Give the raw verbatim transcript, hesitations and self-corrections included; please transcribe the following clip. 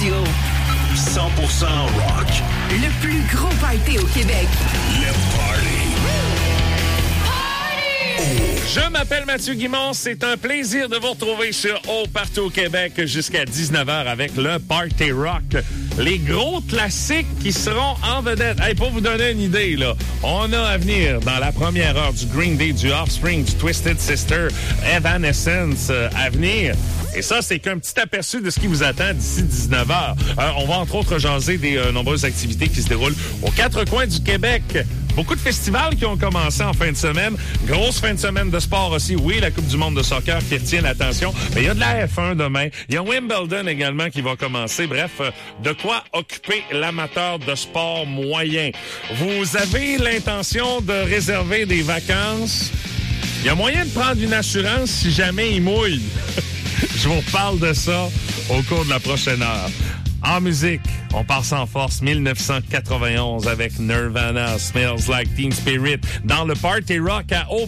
radio. cent pour cent rock. Le plus gros party au Québec. Le Party. Je m'appelle Mathieu Guimond. C'est un plaisir de vous retrouver sur Au Party au Québec jusqu'à dix-neuf heures avec le Party Rock. Les gros classiques qui seront en vedette. Hey, pour vous donner une idée, là, on a à venir dans la première heure du Green Day, du Offspring, du Twisted Sister, Evanescence euh, à venir. Et ça, c'est qu'un petit aperçu de ce qui vous attend d'ici dix-neuf heures. Euh, on va entre autres jaser des euh, nombreuses activités qui se déroulent aux quatre coins du Québec. Beaucoup de festivals qui ont commencé en fin de semaine. Grosse fin de semaine de sport aussi. Oui, la Coupe du monde de soccer qui retient l'attention. Mais il y a de la F un demain. Il y a Wimbledon également qui va commencer. Bref, euh, de quoi occuper l'amateur de sport moyen. Vous avez l'intention de réserver des vacances? Il y a moyen de prendre une assurance si jamais il mouille. Je vous parle de ça au cours de la prochaine heure. En musique, on part sans force dix-neuf cent quatre-vingt-onze avec Nirvana, Smells Like Teen Spirit dans le Party Rock à Au